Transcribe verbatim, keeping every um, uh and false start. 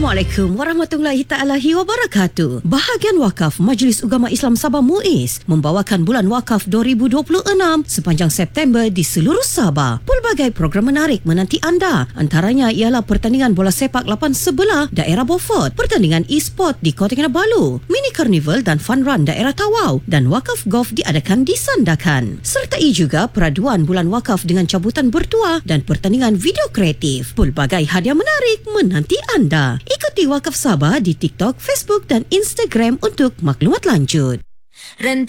Assalamualaikum warahmatullahi taala wabarakatuh. Bahagian Wakaf Majlis Ugama Islam Sabah MUIS membawakan Bulan Wakaf dua ribu dua puluh enam sepanjang September di seluruh Sabah. Pelbagai program menarik menanti anda. Antaranya ialah pertandingan bola sepak lapan sebelah daerah Beaufort, pertandingan e-sport di Kota Kinabalu, mini carnival dan fun run daerah Tawau dan Wakaf Golf diadakan di Sandakan. Sertai juga peraduan Bulan Wakaf dengan cabutan bertuah dan pertandingan video kreatif. Pelbagai hadiah menarik menanti anda. Ikuti Wakaf Sabah di TikTok, Facebook dan Instagram untuk maklumat lanjut. Rentang